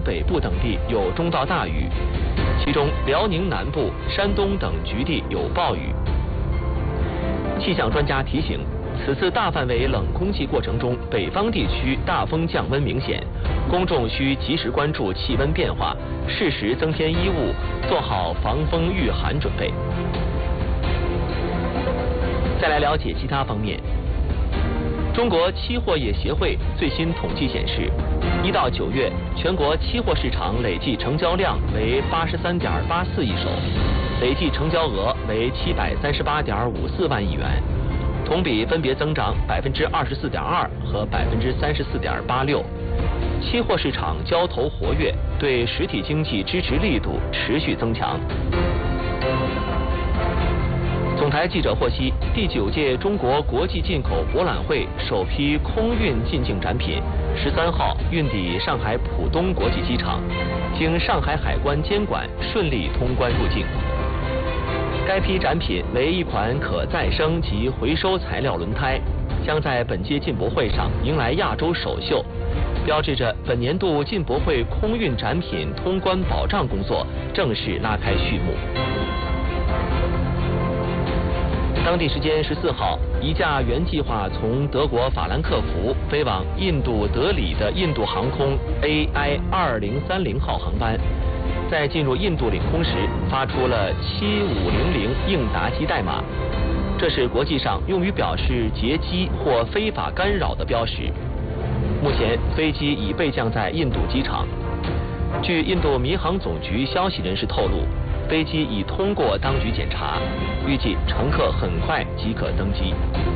北部等地有中到大雨，其中辽宁南部、山东等局地有暴雨。气象专家提醒，此次大范围冷空气过程中，北方地区大风降温明显，公众需及时关注气温变化，适时增添衣物，做好防风御寒准备。再来了解其他方面。中国期货业协会最新统计显示，1到9月全国期货市场累计成交量为83.84亿手，累计成交额为738.54万亿元，同比分别增长24.2%和34.86%。期货市场交投活跃，对实体经济支持力度持续增强。总台记者获悉，第9届中国国际进口博览会首批空运进境展品13号运抵上海浦东国际机场，经上海海关监管顺利通关入境。该批展品为一款可再生及回收材料轮胎，将在本届进博会上迎来亚洲首秀，标志着本年度进博会空运展品通关保障工作正式拉开序幕。当地时间14号，一架原计划从德国法兰克福飞往印度德里的印度航空 AI-2030 号航班，在进入印度领空时发出了7500应答机代码，这是国际上用于表示劫机或非法干扰的标识。目前飞机已备降在印度机场。据印度民航总局消息人士透露，飞机已通过当局检查，预计乘客很快即可登机。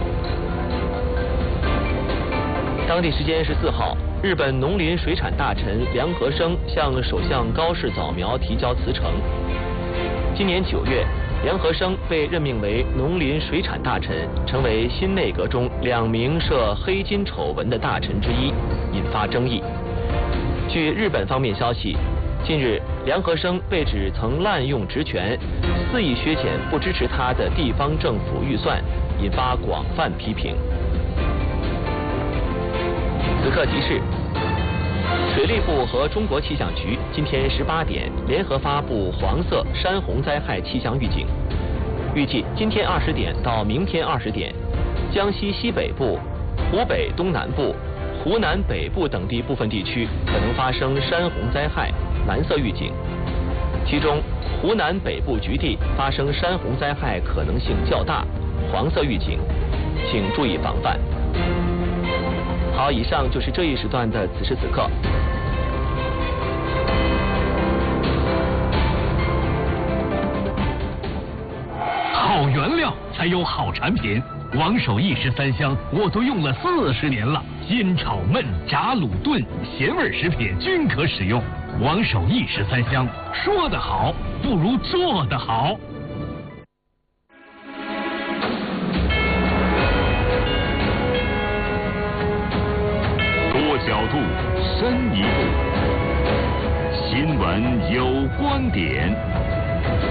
当地时间14号，日本农林水产大臣梁和生向首相高市早苗提交辞呈。今年9月，梁和生被任命为农林水产大臣，成为新内阁中2名涉黑金丑闻的大臣之一，引发争议。据日本方面消息，近日，梁和生被指曾滥用职权，肆意削减不支持他的地方政府预算，引发广泛批评。此刻提示：水利部和中国气象局今天18点联合发布黄色山洪灾害气象预警，预计今天20点到明天20点，江西西北部、湖北东南部、湖南北部等地部分地区可能发生山洪灾害。蓝色预警，其中湖南北部局地发生山洪灾害可能性较大，黄色预警，请注意防范。好，以上就是这一时段的此时此刻。 好原料才有好产品。王守义13香我都用了40年了，煎炒焖炸卤炖咸味食品均可使用。王守义13香，说得好不如做得好。 多角度，深一步，新闻有观点。